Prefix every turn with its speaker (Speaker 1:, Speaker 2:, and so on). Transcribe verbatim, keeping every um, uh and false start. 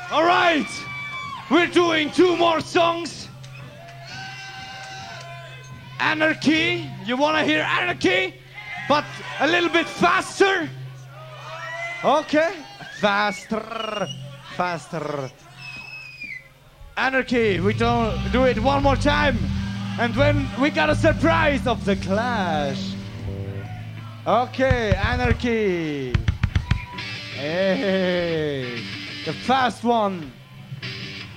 Speaker 1: All right, we're doing two more songs. Anarchy, you wanna hear Anarchy? But a little bit faster? Okay, faster, faster. Anarchy, we don't do it one more time. And when we got a surprise of the Clash. Okay, Anarchy. Hey, the fast one.